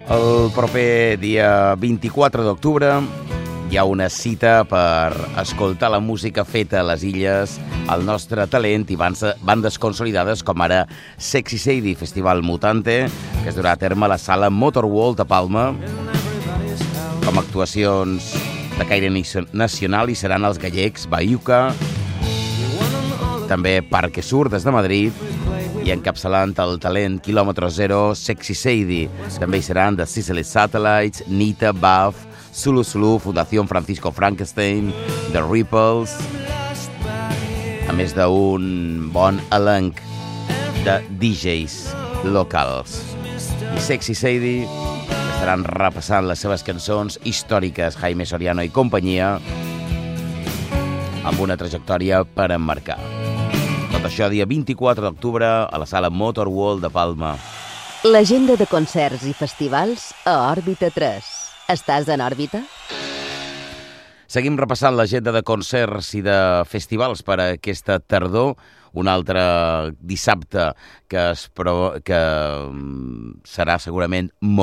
El proper dia 24 d'octubre hi ha una cita per escoltar la música feta a les illes, el nostre talent i bandes consolidades com ara Sexy Sadie Festival Mutante, que es durà a terme a la sala Motorworld de Palma, com actuacions de caire nacional i seran els gallecs Baiuca, també Parque Sur des de Madrid, i encapçalant el talent Kilòmetre Zero, Sexy Sadie. També hi seran The Sicily Satellites, Nita, Buff, Zulu Zulu, Fundación Francisco Frankenstein, The Ripples, a més d'un bon elenc de DJs locals. I Sexy Sadie estaran repassant les seves cançons històriques, Jaime Soriano i companyia, amb una trajectòria per emmarcar. Tot això dia 24 d'octubre a la sala Motorworld de Palma. L'agenda de concerts i festivals a Òrbita 3. Estàs en òrbita? Seguim repassant l'agenda de concerts i de festivals per a aquesta tardor. Un altre dissabte que serà segurament molt